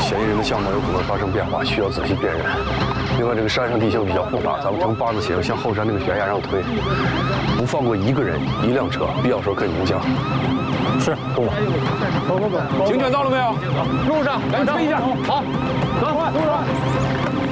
嫌疑人的相貌有可能发生变化，需要仔细辨认。另外，这个山上地形比较复杂，咱们呈八字形向后山那个悬崖上推，不放过一个人、一辆车，必要时候可以鸣枪。 是，动了。 警犬到了没有？ 路上， 赶紧推一下。 好，走，快，路上。